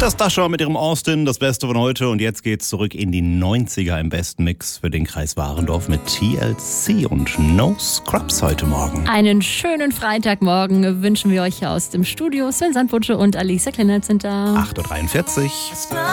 Das Dasher mit ihrem Austin, das Beste von heute. Und jetzt geht's zurück in die 90er im besten Mix für den Kreis Warendorf mit TLC und No Scrubs heute Morgen. Einen schönen Freitagmorgen wünschen wir euch aus dem Studio. Sven Sandbutsche und Alicia Klennertz sind da. 8.43 Uhr.